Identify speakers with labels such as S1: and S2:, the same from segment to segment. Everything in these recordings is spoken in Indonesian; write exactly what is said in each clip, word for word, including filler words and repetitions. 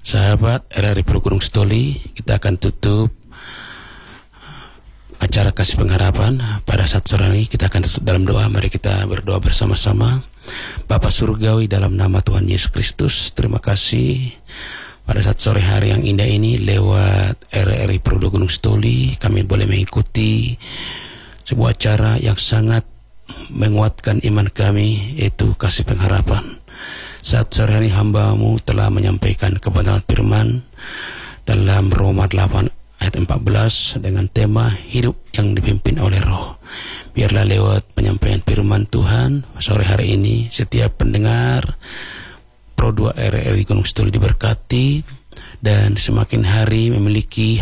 S1: Sahabat R R I Pulau Gunung Sitoli, kita akan tutup acara Kasih Pengharapan pada saat sore ini. Kita akan tutup dalam doa. Mari kita berdoa bersama-sama. Bapa Surgawi, dalam nama Tuhan Yesus Kristus, terima kasih pada saat sore hari yang indah ini lewat R R I Pulau Gunung Sitoli kami boleh mengikuti sebuah acara yang sangat menguatkan iman kami, yaitu Kasih Pengharapan. Saat sore hari hamba-Mu telah menyampaikan kebenaran firman dalam Roma delapan ayat empat belas dengan tema hidup yang dipimpin oleh Roh. Biarlah lewat penyampaian firman Tuhan sore hari ini setiap pendengar Pro dua R R I Gunung Sitoli diberkati dan semakin hari memiliki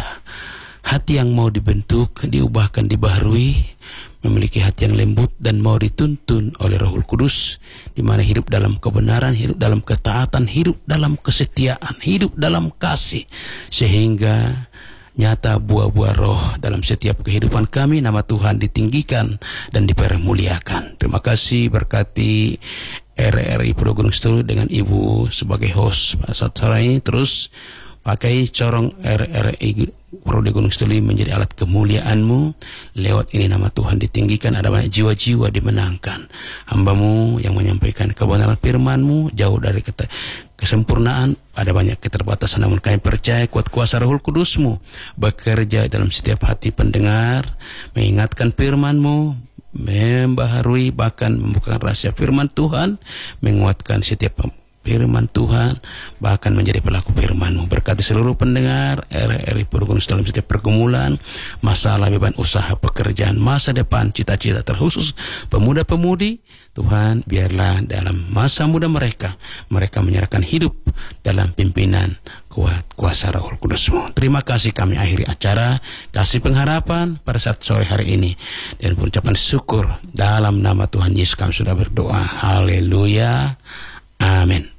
S1: hati yang mau dibentuk, diubahkan, dibaharui, memiliki hati yang lembut dan mau dituntun oleh Roh Kudus, di mana hidup dalam kebenaran, hidup dalam ketaatan, hidup dalam kesetiaan, hidup dalam kasih, sehingga nyata buah-buah Roh dalam setiap kehidupan kami. Nama Tuhan ditinggikan dan dipermuliakan. Terima kasih, berkati R R I Pulau Gunung Sitoli dengan Ibu sebagai host pada saat sore ini. Terus pakai corong R R I Pulau Gunung Sitoli menjadi alat kemuliaan-Mu. Lewat ini nama Tuhan ditinggikan, ada banyak jiwa-jiwa dimenangkan. Hamba-Mu yang menyampaikan kebenaran firman-Mu jauh dari kata kesempurnaan, ada banyak keterbatasan, namun kami percaya kuat kuasa Roh Kudus-Mu bekerja dalam setiap hati pendengar, mengingatkan firman-Mu, membaharui, bahkan membuka rahasia firman Tuhan, menguatkan setiap firman Tuhan, bahkan menjadi pelaku firman-Mu. Berkati seluruh pendengar R R I Pulau Gunung Sitoli dalam setiap pergumulan, masalah, beban usaha, pekerjaan, masa depan, cita-cita, terkhusus pemuda-pemudi. Tuhan, biarlah dalam masa muda mereka, mereka menyerahkan hidup dalam pimpinan kuat kuasa Roh Kudus-Mu. Terima kasih, kami akhiri acara Kasih Pengharapan pada saat sore hari ini. Dan pengucapan syukur dalam nama Tuhan Yesus kami sudah berdoa. Haleluya. Amin.